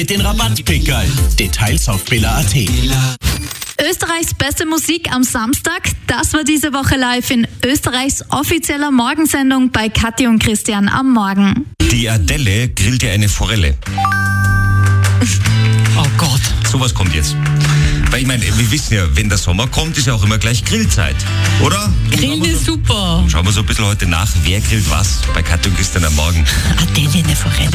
Mit den Rabattpickerl. Details auf billa.at. Österreichs beste Musik am Samstag, das war diese Woche live in Österreichs offizieller Morgensendung bei Kathi und Christian am Morgen. Die Adele grillt ja eine Forelle. Oh Gott. Sowas kommt jetzt. Weil ich meine, wir wissen ja, wenn der Sommer kommt, ist ja auch immer gleich Grillzeit, oder? Grillen ist super. Schauen wir so ein bisschen heute nach, wer grillt was bei Kathi und Christian am Morgen. Adele eine Forelle.